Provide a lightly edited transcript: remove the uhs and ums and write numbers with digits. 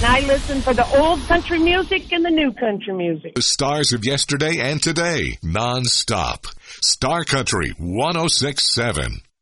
I listen for the old country music and the new country music. The stars of yesterday and today, non-stop. Star Country 106.7.